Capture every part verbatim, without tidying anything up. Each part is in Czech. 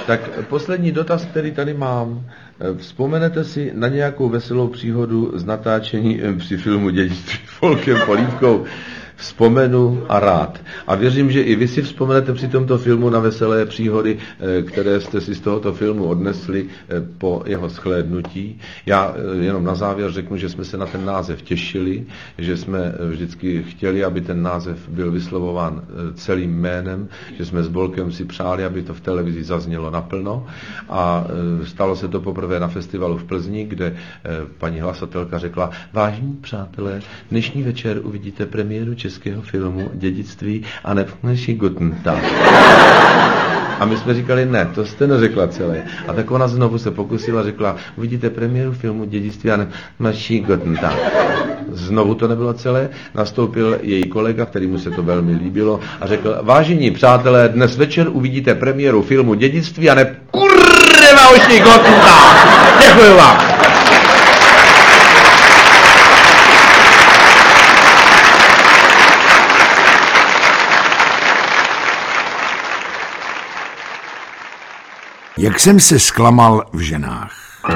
Tak poslední dotaz, který tady mám. Vzpomenete si na nějakou veselou příhodu z natáčení při filmu Dědictví Folkem Polívkou? Vzpomenu a rád. A věřím, že i vy si vzpomenete při tomto filmu na veselé příhody, které jste si z tohoto filmu odnesli po jeho shlédnutí. Já jenom na závěr řeknu, že jsme se na ten název těšili, že jsme vždycky chtěli, aby ten název byl vyslovován celým jménem, že jsme s Bolkem si přáli, aby to v televizi zaznělo naplno. A stalo se to poprvé na festivalu v Plzni, kde paní hlasatelka řekla: vážení přátelé, dnešní večer uvidíte premiéru českého filmu Dědictví a nepneší Guten Tag. A my jsme říkali, ne, to jste neřekla celé. A tak ona znovu se pokusila, řekla: uvidíte premiéru filmu Dědictví a nepneší Guten Tag. Znovu to nebylo celé, nastoupil její kolega, kterému se to velmi líbilo, a řekl: vážení přátelé, dnes večer uvidíte premiéru filmu Dědictví a ne kurva ošní Guten Tag. Děkuji vám. Jak jsem se zklamal v ženách.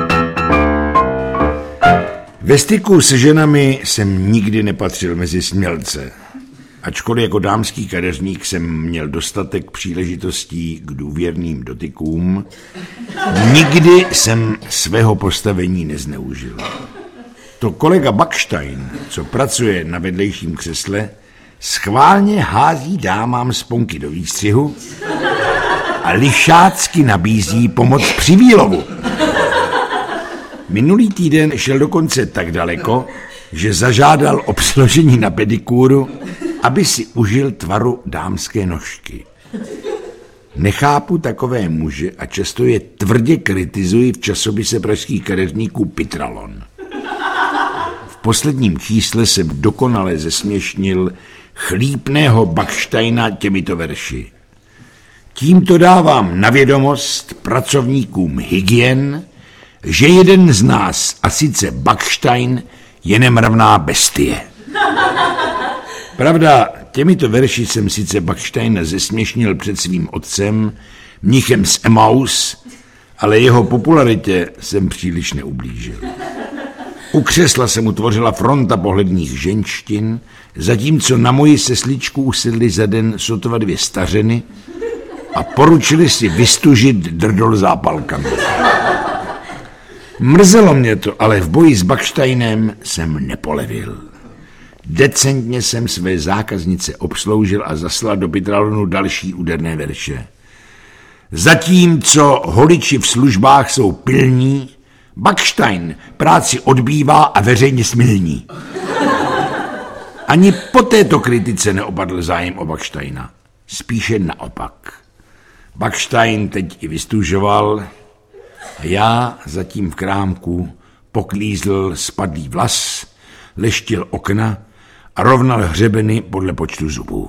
Ve styku se ženami jsem nikdy nepatřil mezi smělce. Ačkoliv jako dámský kadeřník jsem měl dostatek příležitostí k důvěrným dotykům, nikdy jsem svého postavení nezneužil. To kolega Backstein, co pracuje na vedlejším křesle, schválně hází dámám sponky do výstřihu a lišácky nabízí pomoc při výlovu. Minulý týden šel dokonce tak daleko, že zažádal o přeložení na pedikúru, aby si užil tvaru dámské nožky. Nechápu takové muže a často je tvrdě kritizuji v časopise pražských kadeřníků Pitralon. V posledním čísle jsem dokonale zesměšnil chlípného Backsteina těmito verši. Tímto dávám na vědomost pracovníkům hygien, že jeden z nás, a sice Backstein, je nemravná bestie. Pravda, těmito verši jsem sice Backsteina zesměšnil před svým otcem, mnichem z Emaus, ale jeho popularitě jsem příliš neublížil. U křesla se mu tvořila fronta pohledných ženštin, zatímco na moji sesličku usedly za den sotva dvě stařeny a poručili si vystužit drdol zápalkami. Mrzelo mě to, ale v boji s Backsteinem jsem nepolevil. Decentně jsem své zákaznice obsloužil a zaslal do Pitralonu další úderné verše. Zatímco holiči v službách jsou pilní, Backstein práci odbývá a veřejně smilní. Ani po této kritice neopadl zájem o Backsteina. Spíše naopak. Backstein teď i vystužoval a já zatím v krámku poklízl spadlý vlas, leštil okna a rovnal hřebeny podle počtu zubů.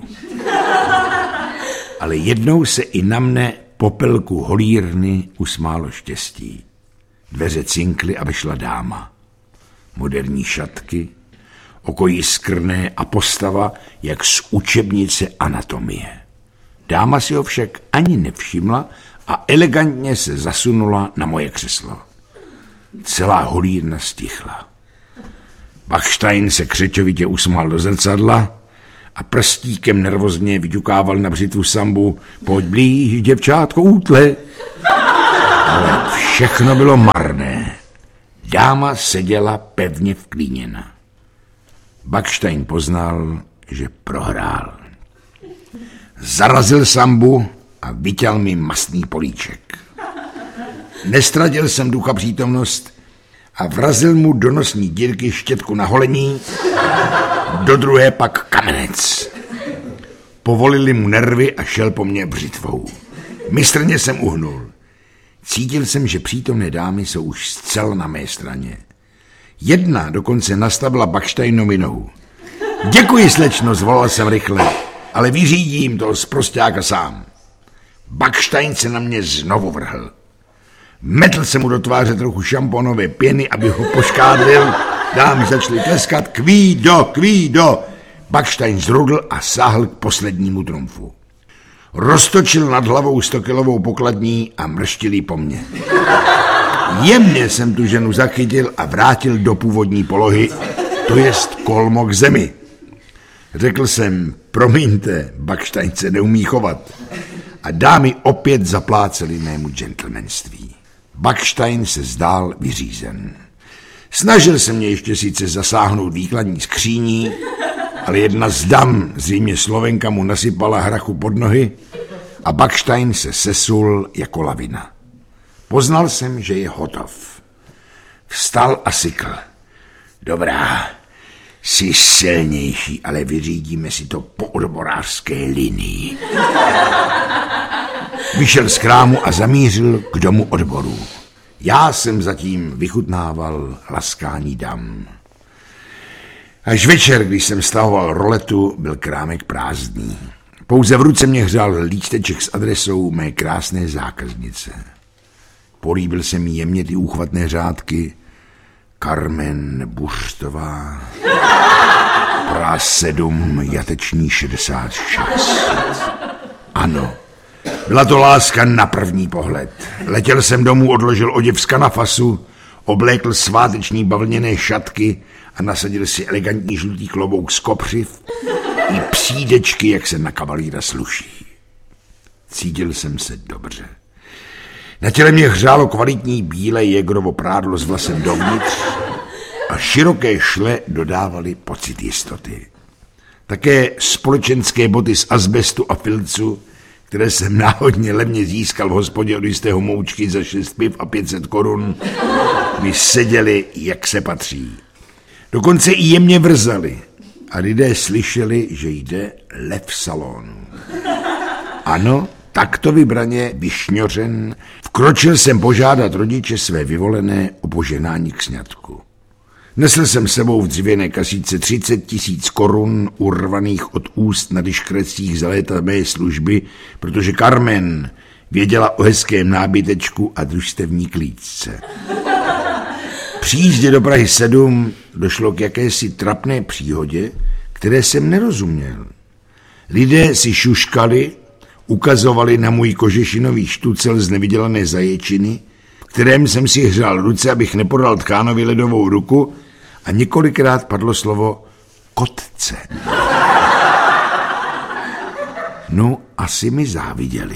Ale jednou se i na mne popelku holírny usmálo štěstí. Dveře cinkly a vyšla dáma. Moderní šatky, oko jiskrné a postava jak z učebnice anatomie. Dáma si ho však ani nevšimla a elegantně se zasunula na moje křeslo. Celá holírna stichla. Backstein se křečovitě usmál do zrcadla a prstíkem nervózně vyťukával na břitvu sambu: pojď blíž, děvčátko, útle. Ale všechno bylo marné. Dáma seděla pevně vklíněna. Backstein poznal, že prohrál. Zarazil sambu a vyťal mi mastný políček. Nestratil jsem ducha přítomnost a vrazil mu do nosní dírky štětku na holení, do druhé pak kamenec. Povolili mu nervy a šel po mně břitvou. Mistrně jsem uhnul. Cítil jsem, že přítomné dámy jsou už zcela na mé straně. Jedna dokonce nastavila Backsteinovi nohu. Děkuji, slečno, zvolal jsem rychle, ale vyřídím toho sprosťáka sám. Backstein se na mě znovu vrhl. Metl se mu do tváře trochu šamponové pěny, aby ho poškádlil. Dámy začaly tleskat: kvído, kvído. Backstein zrudl a sáhl k poslednímu trumfu. roztočil nad hlavou stokilovou pokladní a mrštil jí po mně. Jemně jsem tu ženu zachytil a vrátil do původní polohy, to jest kolmo k zemi. Řekl jsem, promiňte, Backstein se neumí chovat. A dámy opět zapláceli mému gentlemanství. Backstein se zdál vyřízen. Snažil se mě ještě sice zasáhnout výkladní skříní, ale jedna z dam, zřejmě Slovenka, mu nasypala hrachu pod nohy a Backstein se sesul jako lavina. Poznal jsem, že je hotov. Vstal a sykl. Dobrá, jsi silnější, ale vyřídíme si to po odborářské linii. Vyšel z krámu a zamířil k domu odborů. Já jsem zatím vychutnával laskání dam. Až večer, když jsem stahoval roletu, byl krámek prázdný. Pouze v ruce mě hřál lísteček s adresou mé krásné zákaznice. Políbil se mi jemně ty úchvatné řádky. Carmen Burstová, Praha sedm, jateční šedesát šest. Ano, byla to láska na první pohled. Letěl jsem domů, odložil oděv z kanafasu, oblékl sváteční bavlněné šatky a nasadil si elegantní žlutý klobouk z kopřiv i přídečky, jak se na kavalíra sluší. Cítil jsem se dobře. Na těle mě hřálo kvalitní bílé jegrovo prádlo s vlasem dovnitř a široké šle dodávaly pocit jistoty. Také společenské boty z azbestu a filcu, které jsem náhodně levně získal v hospodě od jistého moučky za šest piv a pět set korun, mi seděli, jak se patří. Dokonce i jemně vrzali a lidé slyšeli, že jde lev salonu. Ano, takto vybraně vyšňořen, vkročil jsem požádat rodiče své vyvolené o poženání k sňatku. Nesl jsem sebou v dřevěné kasíce třicet tisíc korun urvaných od úst na dyškrecích za léta mé služby, protože Carmen věděla o hezkém nábytečku a družstevní klíčce. Při jízdě do Prahy sedm došlo k jakési trapné příhodě, které jsem nerozuměl. Lidé si šuškali, ukazovali na můj kožešinový štucel z nevydělané zaječiny, v kterém jsem si hřál ruce, abych nepodal tchánovi ledovou ruku, a několikrát padlo slovo kotce. No, asi mi záviděli.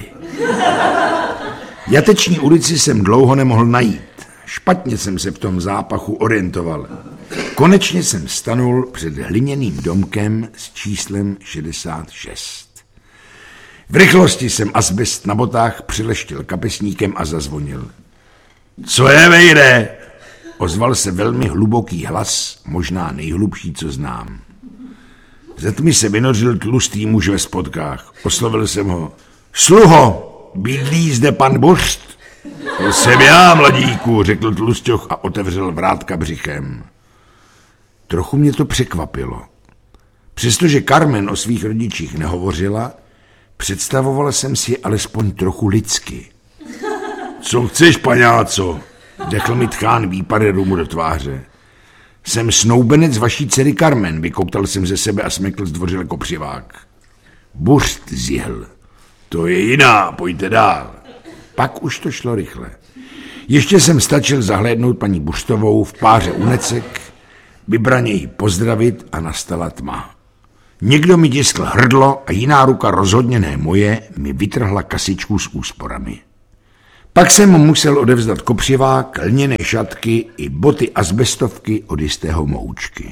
Jateční ulici jsem dlouho nemohl najít. Špatně jsem se v tom zápachu orientoval. Konečně jsem stanul před hliněným domkem s číslem šedesát šest. V rychlosti jsem azbest na botách přileštil kapesníkem a zazvonil. Co je, vejde? Ozval se velmi hluboký hlas, možná nejhlubší, co znám. Ze tmy se vynořil tlustý muž ve spodkách. Oslovil jsem ho. Sluho, bydlí zde pan Burst? To jsem já, mladíku, řekl tlusťoch a otevřel vrátka břichem. Trochu mě to překvapilo. Přestože Carmen o svých rodičích nehovořila, představovala jsem si je alespoň trochu lidsky. Co chceš, paňáco? Dechl mi tchán výpady rumu do tváře. Jsem snoubenec vaší dcery Carmen, vykoutal jsem ze sebe a smekl zdvořil kopřivák. Burst zjihl. To je jiná, pojďte dál. Pak už to šlo rychle. Ještě jsem stačil zahlédnout paní Burstovou v páře unecek, vybraně jí pozdravit a nastala tma. Někdo mi tiskl hrdlo a jiná ruka, rozhodně ne moje, mi vytrhla kasičku s úsporami. Pak jsem mu musel odevzdat kopřivák, lněné šatky i boty azbestovky od jistého moučky.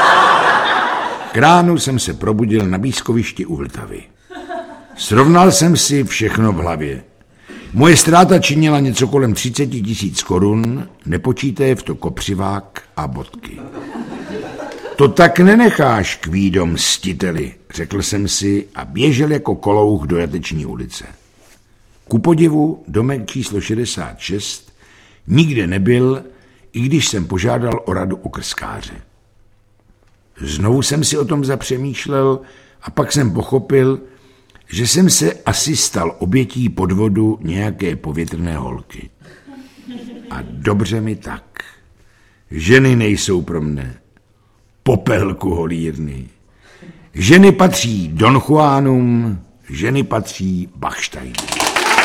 K ránu jsem se probudil na pískovišti u Vltavy. Srovnal jsem si všechno v hlavě. Moje ztráta činila něco kolem třicet tisíc korun, nepočítaje v to kopřivák a bodky. To tak nenecháš, kvído mstiteli, řekl jsem si a běžel jako kolouch do Jateční ulice. Ku podivu domek číslo šedesát šest nikde nebyl, i když jsem požádal o radu okrskáře. Znovu jsem si o tom zapřemýšlel a pak jsem pochopil, že jsem se asi stal obětí podvodu nějaké povětrné holky. A dobře mi tak. Ženy nejsou pro mne. Popelku holírny. Ženy patří Don Juanům, Ženy patří Bachstein.